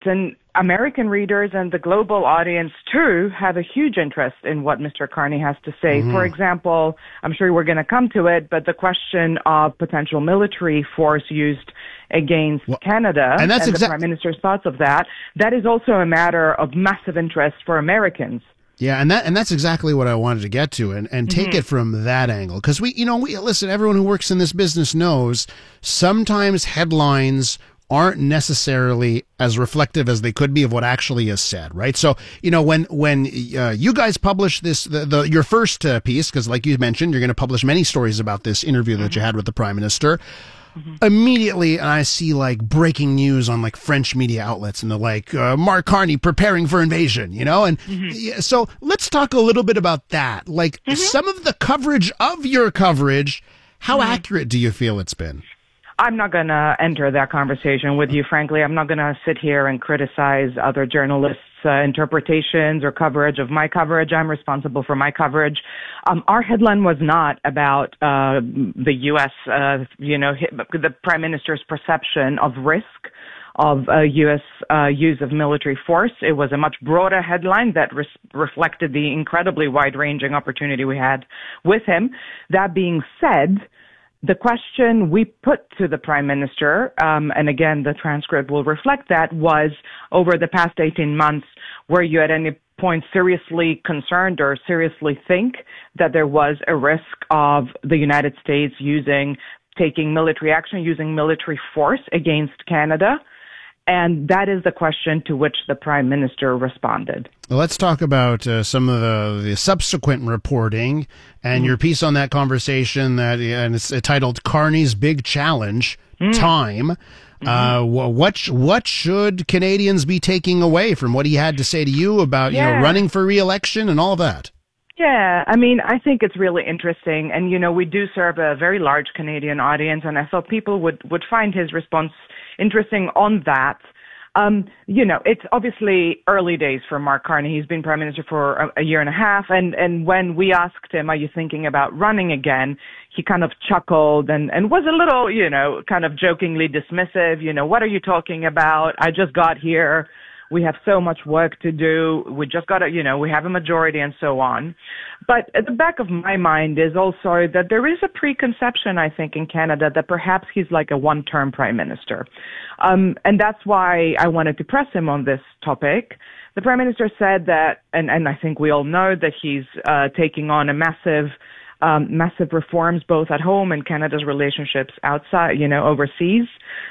and American readers and the global audience, too, have a huge interest in what Mr. Carney has to say. For example, I'm sure we're going to come to it, but the question of potential military force used against Canada and the Prime Minister's thoughts of that is also a matter of massive interest for Americans. Yeah, and that's exactly what I wanted to get to, and take it from that angle. Because we listen, everyone who works in this business knows sometimes headlines aren't necessarily as reflective as they could be of what actually is said, right? So, when you guys publish this, your first piece, because like you mentioned, you're going to publish many stories about this interview that you had with the Prime Minister. Immediately, I see like breaking news on like French media outlets, and they're like, Mark Carney preparing for invasion, and so let's talk a little bit about that. Like some of the coverage of your coverage, how accurate do you feel it's been? I'm not going to enter that conversation with you, frankly. I'm not going to sit here and criticize other journalists' interpretations or coverage of my coverage. I'm responsible for my coverage. Our headline was not about the U.S., the Prime Minister's perception of risk of U.S. Use of military force. It was a much broader headline that reflected the incredibly wide-ranging opportunity we had with him. That being said, the question we put to the Prime Minister, and again, the transcript will reflect that, was over the past 18 months, were you at any point seriously concerned or seriously think that there was a risk of the United States taking military action, using military force against Canada? And that is the question to which the Prime Minister responded. Well, let's talk about some of the subsequent reporting and your piece on that conversation and it's titled Carney's Big Challenge, Time. What should Canadians be taking away from what he had to say to you about running for re-election and all of that? Yeah, I mean, I think it's really interesting. And, we do serve a very large Canadian audience, and I thought people would find his response interesting on that. It's obviously early days for Mark Carney. He's been Prime Minister for a year and a half. And when we asked him, are you thinking about running again? He kind of chuckled and was a little, kind of jokingly dismissive. What are you talking about? I just got here. We have so much work to do. We just got to, we have a majority and so on. But at the back of my mind is also that there is a preconception, I think, in Canada that perhaps he's like a one-term prime minister. And that's why I wanted to press him on this topic. The Prime Minister said that, and I think we all know that he's taking on a massive reforms both at home and Canada's relationships outside, overseas.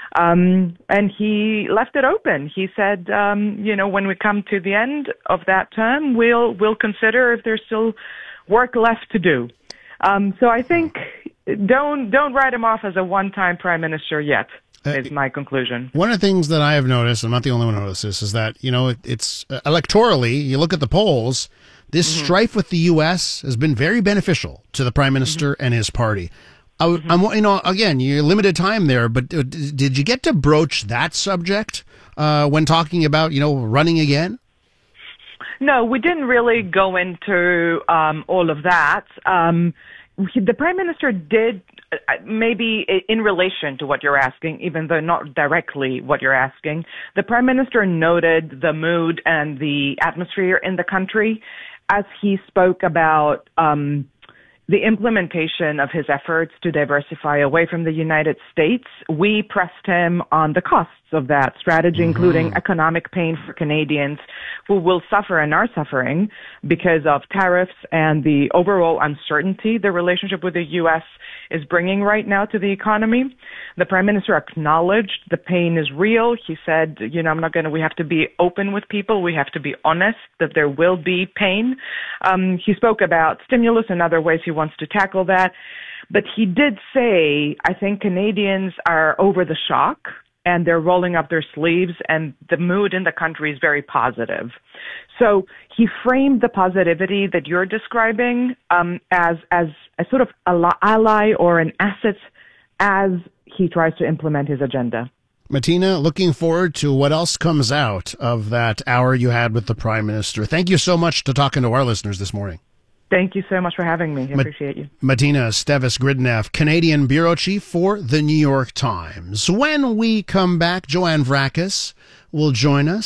And he left it open. He said, when we come to the end of that term, we'll consider if there's still work left to do. So I think don't write him off as a one-time prime minister yet. Is my conclusion. One of the things that I have noticed, I'm not the only one who noticed this, is that, it's electorally, you look at the polls, this strife with the U.S. has been very beneficial to the Prime Minister and his party. Again, you're limited time there, but did you get to broach that subject when talking about, running again? No, we didn't really go into all of that. The Prime Minister did, maybe in relation to what you're asking, even though not directly what you're asking, the Prime Minister noted the mood and the atmosphere in the country as he spoke about the implementation of his efforts to diversify away from the United States. We pressed him on the costs of that strategy, including economic pain for Canadians who will suffer and are suffering because of tariffs and the overall uncertainty the relationship with the U.S. is bringing right now to the economy. The Prime Minister acknowledged the pain is real. He said, we have to be open with people. We have to be honest that there will be pain. He spoke about stimulus and other ways he wants to tackle that. But he did say, I think Canadians are over the shock and they're rolling up their sleeves, and the mood in the country is very positive. So he framed the positivity that you're describing as a sort of ally or an asset as he tries to implement his agenda. Martina, looking forward to what else comes out of that hour you had with the Prime Minister. Thank you so much for talking to our listeners this morning. Thank you so much for having me. I appreciate you. Martina Esteves-Gridneff, Canadian bureau chief for The New York Times. When we come back, Joanne Vrakis will join us.